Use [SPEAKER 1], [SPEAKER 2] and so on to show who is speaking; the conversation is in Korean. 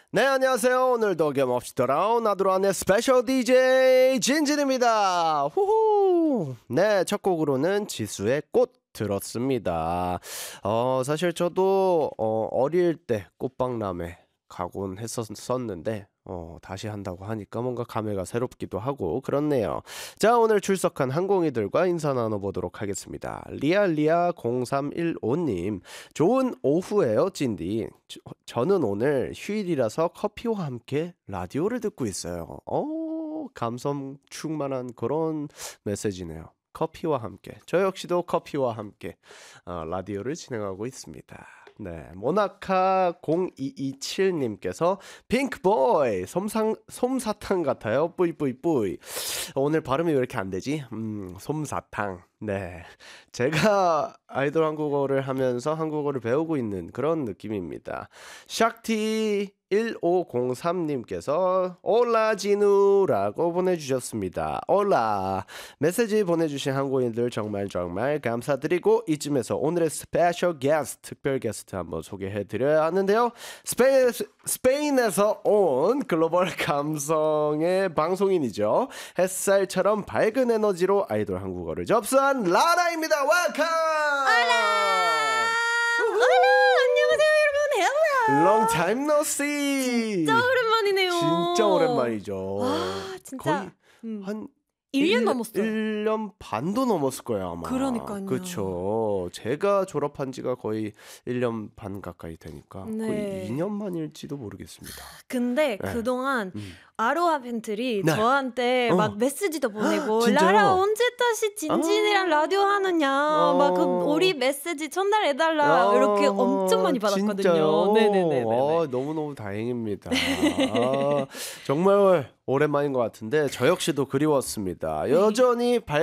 [SPEAKER 1] 네, 안녕하세요. 오늘도 어김없이 돌아온 아드란의 스페셜 DJ 진진입니다. 후후. 네, 첫 곡으로는 지수의 꽃 들었습니다. 사실 저도 어릴 때 꽃박람회 가곤 했었는데 다시 한다고 하니까 뭔가 감회가 새롭기도 하고 그렇네요. 자, 오늘 출석한 항공이들과 인사 나눠보도록 하겠습니다. 리아리아 0315님, 좋은 오후에요 찐디. 저는 오늘 휴일이라서 커피와 함께 라디오를 듣고 있어요. 감성 충만한 그런 메시지네요. 커피와 함께, 저 역시도 커피와 함께 라디오를 진행하고 있습니다. 네, 모나카 0227님께서 핑크보이 솜사탕 같아요. 뿌이뿌이뿌이. 오늘 발음이 왜 이렇게 안 되지? 솜사탕. 네, 제가 아이돌 한국어를 하면서 한국어를 배우고 있는 그런 느낌입니다. 샥티 1503님께서 올라 진우라고 보내주셨습니다. 올라. 메시지 보내주신 한국인들 정말 감사드리고 이쯤에서 오늘의 스페셜 게스트, 특별 게스트 한번 소개해드려야 하는데요. 스페인에서 온 글로벌 감성의 방송인이죠. 햇살처럼 밝은 에너지로 아이돌 한국어를 접수한 라라입니다. 웰컴! Long time no see.
[SPEAKER 2] 진짜 오랜만이네요.
[SPEAKER 1] 진짜 오랜만이죠.
[SPEAKER 2] 와, 진짜
[SPEAKER 1] 거의 한
[SPEAKER 2] 1년 넘었어요.
[SPEAKER 1] 1년 반도 넘었을 거예요, 아마.
[SPEAKER 2] 그러니까요.
[SPEAKER 1] 그렇죠. 제가 졸업한 지가 거의 1년 반 가까이 되니까
[SPEAKER 2] 네.
[SPEAKER 1] 거의 2년 만일지도 모르겠습니다.
[SPEAKER 2] 근데
[SPEAKER 1] 네.
[SPEAKER 2] 그동안 아로하 팬들이
[SPEAKER 1] 네.
[SPEAKER 2] 저한테 막 메시지도 보내고
[SPEAKER 1] 진짜요?
[SPEAKER 2] 라라 언제 다시 진진이랑 라디오 하느냐 막 그 우리 메시지 전달해달라 이렇게 엄청 많이 받았거든요.
[SPEAKER 1] 진짜요?
[SPEAKER 2] 네네네.
[SPEAKER 1] 너무너무 다행입니다. 정말 오랜만인 것 같은데 저 역시도 그리웠습니다. 여전히